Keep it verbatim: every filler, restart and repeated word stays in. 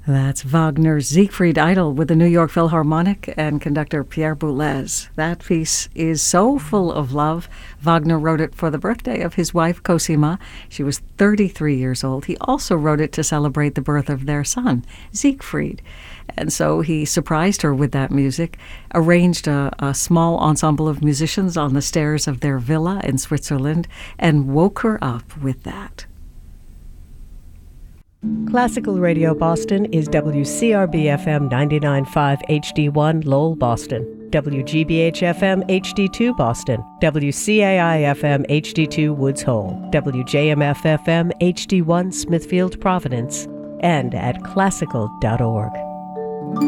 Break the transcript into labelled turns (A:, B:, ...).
A: That's Wagner's Siegfried Idol with the New York Philharmonic and conductor Pierre Boulez. That piece is so full of love. Wagner wrote it for the birthday of his wife Cosima. She was thirty-three years old. He also wrote it to celebrate the birth of their son, Siegfried. And so he surprised her with that music, arranged a, a small ensemble of musicians on the stairs of their villa in Switzerland, and woke her up with that.
B: Classical Radio Boston is W C R B F M ninety-nine point five H D one Lowell, Boston, W G B H F M H D two Boston, W C A I F M H D two Woods Hole, W J M F F M H D one Smithfield, Providence, and at classical dot org.